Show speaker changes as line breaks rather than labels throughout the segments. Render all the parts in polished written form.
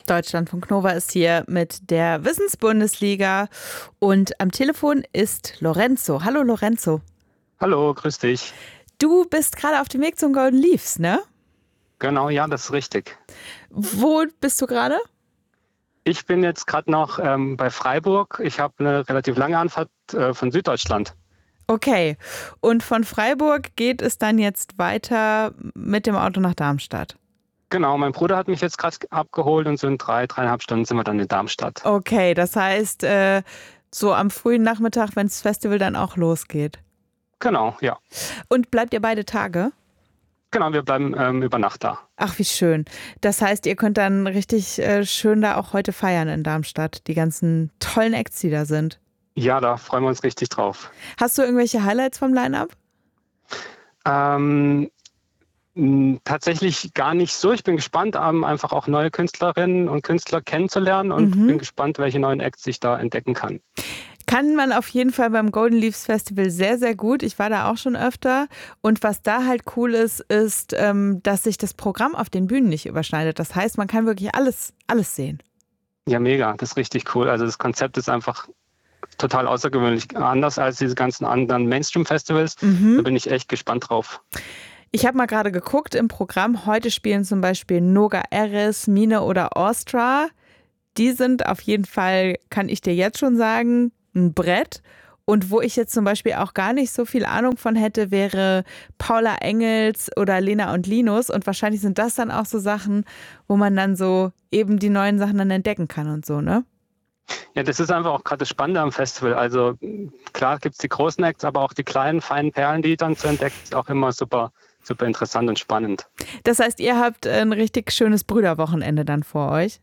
Deutschlandfunk Nova ist hier mit der Wissensbundesliga und am Telefon ist Lorenzo. Hallo Lorenzo.
Hallo, grüß dich.
Du bist gerade auf dem Weg zum Golden Leafs, ne?
Genau, ja, das ist richtig.
Wo bist du gerade?
Ich bin jetzt gerade noch bei Freiburg. Ich habe eine relativ lange Anfahrt von Süddeutschland.
Okay, und von Freiburg geht es dann jetzt weiter mit dem Auto nach Darmstadt?
Genau, mein Bruder hat mich jetzt gerade abgeholt und so in 3,5 Stunden sind wir dann in Darmstadt.
Okay, das heißt, so am frühen Nachmittag, wenn das Festival dann auch losgeht.
Genau, ja.
Und bleibt ihr beide Tage?
Genau, wir bleiben über Nacht da.
Ach, wie schön. Das heißt, ihr könnt dann richtig schön da auch heute feiern in Darmstadt, die ganzen tollen Acts, die da sind.
Ja, da freuen wir uns richtig drauf.
Hast du irgendwelche Highlights vom Line-Up?
Tatsächlich gar nicht so. Ich bin gespannt, einfach auch neue Künstlerinnen und Künstler kennenzulernen und bin gespannt, welche neuen Acts ich da entdecken kann.
Kann man auf jeden Fall beim Golden Leafs Festival sehr, sehr gut. Ich war da auch schon öfter. Und was da halt cool ist, ist, dass sich das Programm auf den Bühnen nicht überschneidet. Das heißt, man kann wirklich alles sehen.
Ja, mega. Das ist richtig cool. Also das Konzept ist einfach total außergewöhnlich. Anders als diese ganzen anderen Mainstream-Festivals. Da bin ich echt gespannt drauf.
Ich habe mal gerade geguckt im Programm. Heute spielen zum Beispiel Noga Eris, Mine oder Austria. Die sind auf jeden Fall, kann ich dir jetzt schon sagen, ein Brett. Und wo ich jetzt zum Beispiel auch gar nicht so viel Ahnung von hätte, wäre Paula Engels oder Lena und Linus. Und wahrscheinlich sind das dann auch so Sachen, wo man dann so eben die neuen Sachen dann entdecken kann und so, ne?
Ja, das ist einfach auch gerade das Spannende am Festival. Also klar gibt es die großen Acts, aber auch die kleinen, feinen Perlen, die dann zu entdecken, ist auch immer super, super interessant und spannend.
Das heißt, ihr habt ein richtig schönes Brüderwochenende dann vor euch?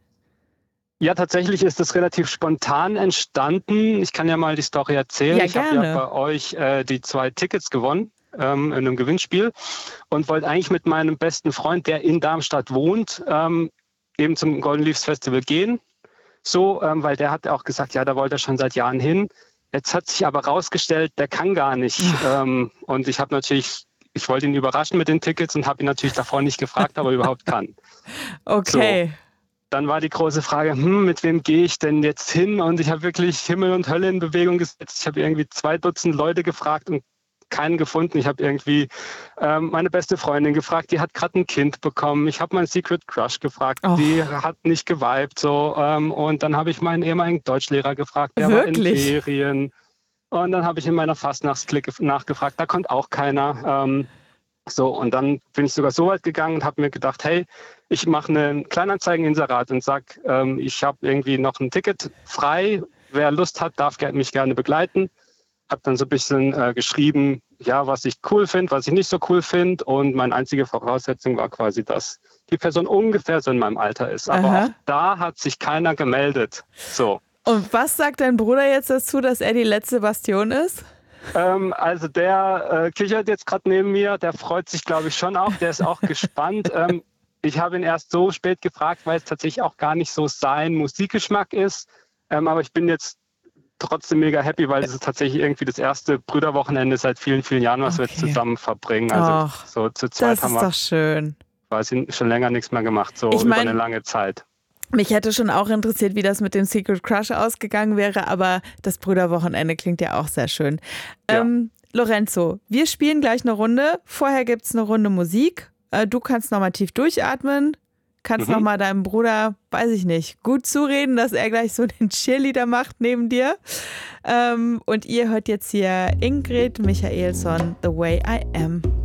Ja, tatsächlich ist das relativ spontan entstanden. Ich kann ja mal die Story erzählen.
Ja,
ich habe
gerne.
ja bei euch die 2 Tickets gewonnen in einem Gewinnspiel und wollte eigentlich mit meinem besten Freund, der in Darmstadt wohnt, eben zum Golden Leafs Festival gehen. So, weil der hat auch gesagt, ja, da wollte er schon seit Jahren hin. Jetzt hat sich aber rausgestellt, der kann gar nicht. Und ich wollte ihn überraschen mit den Tickets und habe ihn natürlich davor nicht gefragt, ob er überhaupt kann.
Okay.
So. Dann war die große Frage, mit wem gehe ich denn jetzt hin? Und ich habe wirklich Himmel und Hölle in Bewegung gesetzt. Ich habe irgendwie 2 Dutzend Leute gefragt und keinen gefunden. Ich habe irgendwie meine beste Freundin gefragt, die hat gerade ein Kind bekommen. Ich habe meinen Secret Crush gefragt, die hat nicht geweibt. So, und dann habe ich meinen ehemaligen Deutschlehrer gefragt, der war in Ferien. Und dann habe ich in meiner Fastnachtsklicke nachgefragt, da kommt auch keiner. Und dann bin ich sogar so weit gegangen und habe mir gedacht, hey, ich mache einen Kleinanzeigeninserat und sage, ich habe irgendwie noch ein Ticket frei. Wer Lust hat, darf mich gerne begleiten. Habe dann so ein bisschen geschrieben, ja, was ich cool finde, was ich nicht so cool finde. Und meine einzige Voraussetzung war quasi, dass die Person ungefähr so in meinem Alter ist. Aber auch da hat sich keiner gemeldet. So.
Und was sagt dein Bruder jetzt dazu, dass er die letzte Bastion ist?
Also der kichert jetzt gerade neben mir, der freut sich, glaube ich, schon auch. Der ist auch gespannt. Ich habe ihn erst so spät gefragt, weil es tatsächlich auch gar nicht so sein Musikgeschmack ist. Aber ich bin jetzt trotzdem mega happy, weil es ist tatsächlich irgendwie das erste Brüderwochenende seit vielen, vielen Jahren, was wir zusammen verbringen. Also so zu zweit haben wir
doch schön.
Quasi schon länger nichts mehr gemacht, so über eine lange Zeit.
Mich hätte schon auch interessiert, wie das mit dem Secret Crush ausgegangen wäre, aber das Brüderwochenende klingt ja auch sehr schön.
Ja.
Lorenzo, wir spielen gleich eine Runde. Vorher gibt es eine Runde Musik. Du kannst nochmal tief durchatmen. Kannst nochmal deinem Bruder, weiß ich nicht, gut zureden, dass er gleich so den Cheerleader macht neben dir. Und ihr hört jetzt hier Ingrid Michaelsson, The Way I Am.